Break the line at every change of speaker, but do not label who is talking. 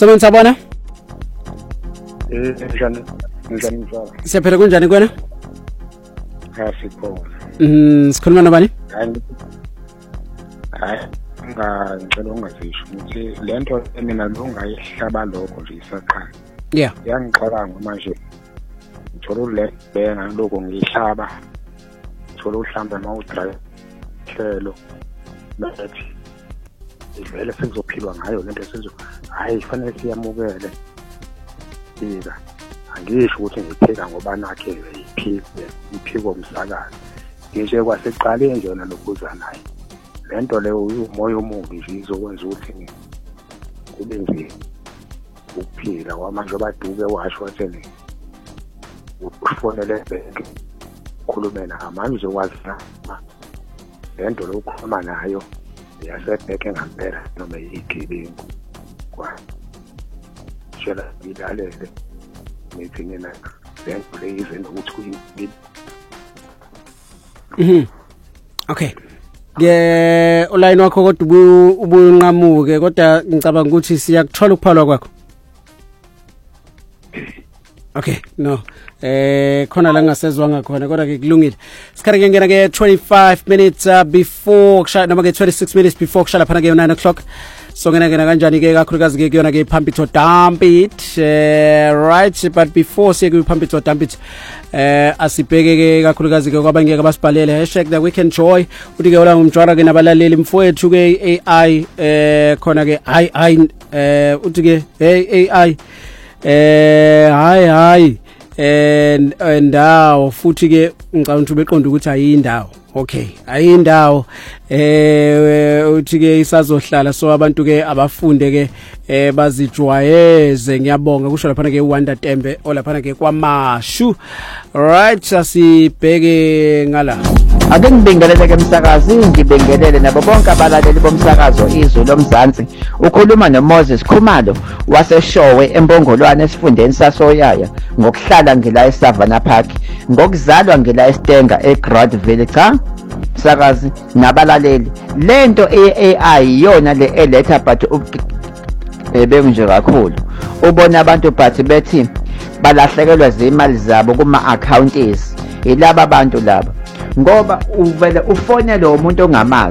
Sabona?
Njani mfana?
Siyaphela kunjani kwena?
Sipho.
Sikhuluma nobani?
Ngicela ungazisho ukuthi lento mina lungayihlaba lokho nje isaqala.
Yeah.
Yangixabanga manje. Ngithola lebhenga lokho ngiyihlaba. Ngithola uhlamba mawudrive hlelo. Bathi ivele sekuzophilwa ngayo lento hayi kufanele siyamukele. Ika angisho ukuthi ngipheka ngoba nakhe iphiko umsakazi ngisho kwaseqale nje yona lokuza naye lento leyo umoya omubi nje izokwenza ukuthi kube nzima ukuphila kwamanje baduke washo watheni ufonele ebhenki ukhulume naye manje uzokwazi lento lokukhuluma nayo yasebhenki ngempela noma iyigebengu kwa shela ngilalele nithi mina lento leyize ukuthi kuyini.
Okay. Online wakho kodwa ubunqamuke kodwa ngicabanga ukuthi siyakuthola ukuphalwa kwakho. Okay, no. Khona la ngasezwanga khona kodwa ke kulungile. Sikhathi ngena ke 25 minutes before kushaya noma ke 26 minutes before kushaya phana ke 9 o'clock. So ngena kanjani ke kakhulukazi ke kuyona ke Pump It or Dump It, right, but before siye ku Pump It or Dump It asibheke ke kakhulukazi ke kwabangeke basibhalele #theweekendjoy uthi ke ola ngumjwara ke nabalaleli mfowethu ke AI khona ke uthi ke hey AI hi ndawo futhi ke ngicabanga ukuthi beqonda ukuthi ayindawo. Okay, ayindawo uthi ke isazohlala so abantu ke abafunde ke bazijwayeze. Ngiyabonga kusho lapha ke uWanda Tembe olaphana ke kwaMashu. Right, asibheke ngala.
Ake ngibingelele ke umsakazi, ngibingelele nabo bonke abalaleli bomsakazo izwe lomzansi. Ukhuluma noMoses Khumalo waseshowe eMbongolwane esifundeni sasoyaya ngokuhlala ngila eSavannah Park, ngokuzalwa ngila eStenga eGroundville. Cha msakazi nabalaleli, lento AI yona le eletha but nje kakhulu ubona abantu but bethi balahlekelwa zimali zabo kuma accounts. Ilaba abantu laba ngoba uvele ufonele umuntu ongamazi